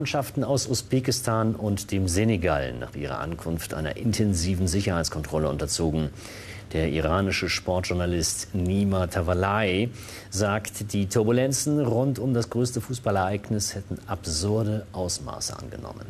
Mannschaften aus Usbekistan und dem Senegal nach ihrer Ankunft einer intensiven Sicherheitskontrolle unterzogen. Der iranische Sportjournalist Nima Tavallaei sagt, die Turbulenzen rund um das größte Fußballereignis hätten absurde Ausmaße angenommen.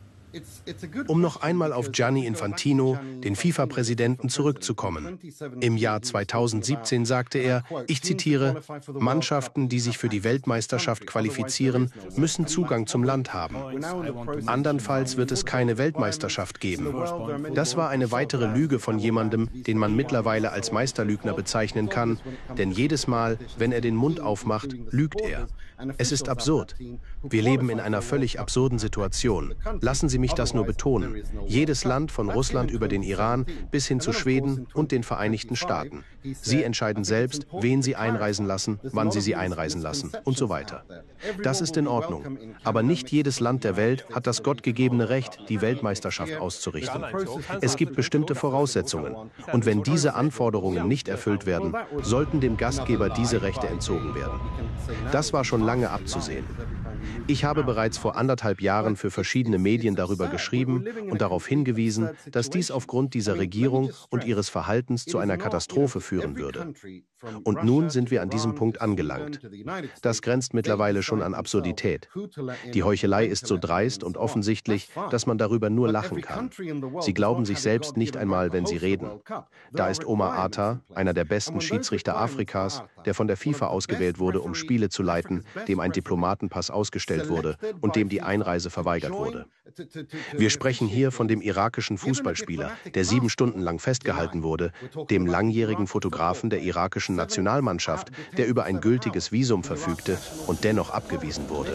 Um noch einmal auf Gianni Infantino, den FIFA-Präsidenten, zurückzukommen. Im Jahr 2017 sagte er, ich zitiere, Mannschaften, die sich für die Weltmeisterschaft qualifizieren, müssen Zugang zum Land haben. Andernfalls wird es keine Weltmeisterschaft geben. Das war eine weitere Lüge von jemandem, den man mittlerweile als Meisterlügner bezeichnen kann, denn jedes Mal, wenn er den Mund aufmacht, lügt er. Es ist absurd. Wir leben in einer völlig absurden Situation. Lassen Sie mich das nur betonen. Jedes Land von Russland über den Iran bis hin zu Schweden und den Vereinigten Staaten. Sie entscheiden selbst, wen sie einreisen lassen, wann sie einreisen lassen und so weiter. Das ist in Ordnung. Aber nicht jedes Land der Welt hat das gottgegebene Recht, die Weltmeisterschaft auszurichten. Es gibt bestimmte Voraussetzungen. Und wenn diese Anforderungen nicht erfüllt werden, sollten dem Gastgeber diese Rechte entzogen werden. Das war schon lange abzusehen. Ich habe bereits vor 1,5 Jahren für verschiedene Medien darüber geschrieben und darauf hingewiesen, dass dies aufgrund dieser Regierung und ihres Verhaltens zu einer Katastrophe führen würde. Und nun sind wir an diesem Punkt angelangt. Das grenzt mittlerweile schon an Absurdität. Die Heuchelei ist so dreist und offensichtlich, dass man darüber nur lachen kann. Sie glauben sich selbst nicht einmal, wenn sie reden. Da ist Omar Atta, einer der besten Schiedsrichter Afrikas, der von der FIFA ausgewählt wurde, um Spiele zu leiten, dem ein Diplomatenpass ausgestellt wurde und dem die Einreise verweigert wurde. Wir sprechen hier von dem irakischen Fußballspieler, der 7 Stunden lang festgehalten wurde, dem langjährigen Fotografen der irakischen Nationalmannschaft, der über ein gültiges Visum verfügte und dennoch abgewiesen wurde.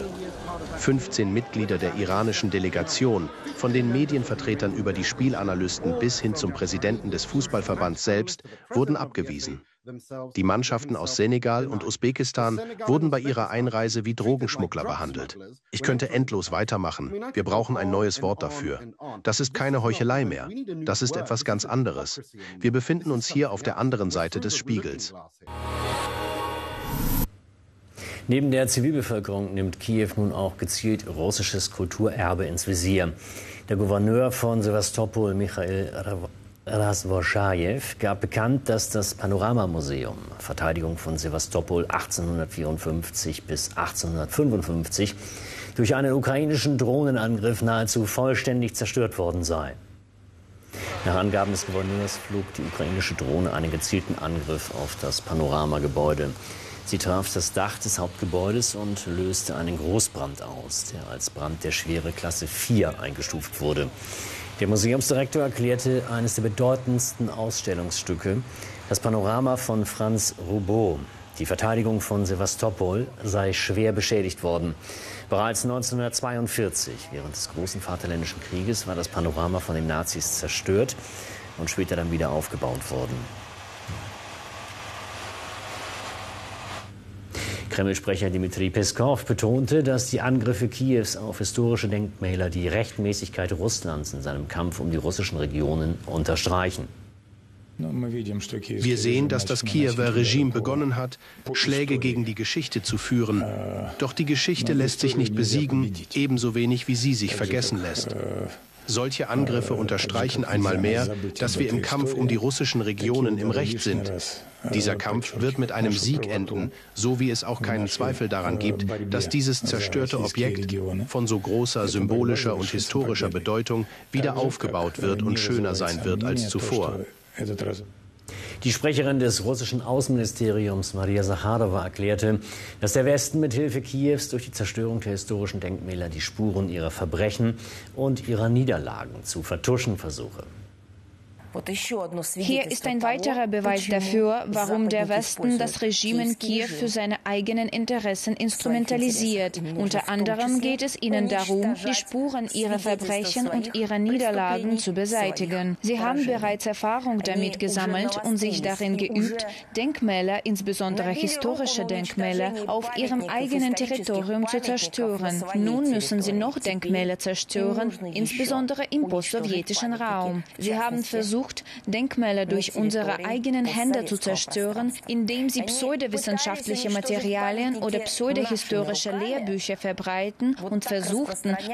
15 Mitglieder der iranischen Delegation, von den Medienvertretern über die Spielanalysten bis hin zum Präsidenten des Fußballverbands selbst, wurden abgewiesen. Die Mannschaften aus Senegal und Usbekistan wurden bei ihrer Einreise wie Drogenschmuggler behandelt. Ich könnte endlos weitermachen. Wir brauchen ein neues Wort dafür. Das ist keine Heuchelei mehr. Das ist etwas ganz anderes. Wir befinden uns hier auf der anderen Seite des Spiegels. Neben der Zivilbevölkerung nimmt Kiew nun auch gezielt russisches Kulturerbe ins Visier. Der Gouverneur von Sewastopol, Michail Razvozhajew, gab bekannt, dass das Panorama-Museum, Verteidigung von Sewastopol 1854 bis 1855, durch einen ukrainischen Drohnenangriff nahezu vollständig zerstört worden sei. Nach Angaben des Gouverneurs flog die ukrainische Drohne einen gezielten Angriff auf das Panorama-Gebäude. Sie traf das Dach des Hauptgebäudes und löste einen Großbrand aus, der als Brand der Schwere Klasse 4 eingestuft wurde. Der Museumsdirektor erklärte, eines der bedeutendsten Ausstellungsstücke, das Panorama von Franz Roubaud. Die Verteidigung von Sewastopol sei schwer beschädigt worden. Bereits 1942, während des Großen Vaterländischen Krieges, war das Panorama von den Nazis zerstört und später dann wieder aufgebaut worden. Kreml-Sprecher Dmitri Peskow betonte, dass die Angriffe Kiews auf historische Denkmäler die Rechtmäßigkeit Russlands in seinem Kampf um die russischen Regionen unterstreichen. Wir sehen, dass das Kiewer Regime begonnen hat, Schläge gegen die Geschichte zu führen. Doch die Geschichte lässt sich nicht besiegen, ebenso wenig wie sie sich vergessen lässt. Solche Angriffe unterstreichen einmal mehr, dass wir im Kampf um die russischen Regionen im Recht sind. Dieser Kampf wird mit einem Sieg enden, so wie es auch keinen Zweifel daran gibt, dass dieses zerstörte Objekt von so großer symbolischer und historischer Bedeutung wieder aufgebaut wird und schöner sein wird als zuvor. Die Sprecherin des russischen Außenministeriums Maria Sacharowa erklärte, dass der Westen mit Hilfe Kiews durch die Zerstörung der historischen Denkmäler die Spuren ihrer Verbrechen und ihrer Niederlagen zu vertuschen versuche. Hier ist ein weiterer Beweis dafür, warum der Westen das Regime in Kiew für seine eigenen Interessen instrumentalisiert. Unter anderem geht es ihnen darum, die Spuren ihrer Verbrechen und ihrer Niederlagen zu beseitigen. Sie haben bereits Erfahrung damit gesammelt und sich darin geübt, Denkmäler, insbesondere historische Denkmäler, auf ihrem eigenen Territorium zu zerstören. Nun müssen sie noch Denkmäler zerstören, insbesondere im postsowjetischen Raum. Sie haben versucht, Denkmäler durch unsere eigenen Hände zu zerstören, indem sie pseudowissenschaftliche Materialien oder pseudohistorische Lehrbücher verbreiten und versuchten,